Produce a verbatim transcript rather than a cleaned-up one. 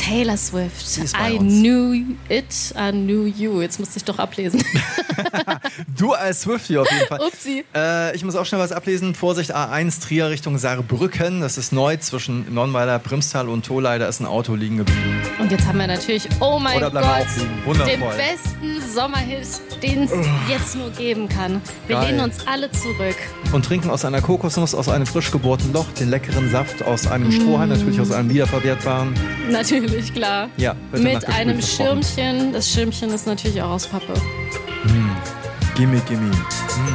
Taylor Swift. Sie ist bei I uns. knew it, I knew you. Jetzt musste ich doch ablesen. Du als Swiftie auf jeden Fall. Upsi. Äh, ich muss auch schnell was ablesen. Vorsicht, A eins, Trier Richtung Saarbrücken. Das ist neu zwischen Nonnweiler, Primstal und Tholey. Da ist ein Auto liegen geblieben. Und jetzt haben wir natürlich, oh mein Oder bleiben wir Gott, auch liegen. Wundervoll. den besten Sommerhit, den es jetzt nur geben kann. Wir Geil. lehnen uns alle zurück. Und trinken aus einer Kokosnuss, aus einem frisch gebohrten Loch, den leckeren Saft aus einem Strohhalm, natürlich aus einem wiederverwertbaren. Natürlich, klar. Ja, wird danach Mit einem gesprüht versprochen. Schirmchen. Das Schirmchen ist natürlich auch aus Pappe. Gimme, gimme.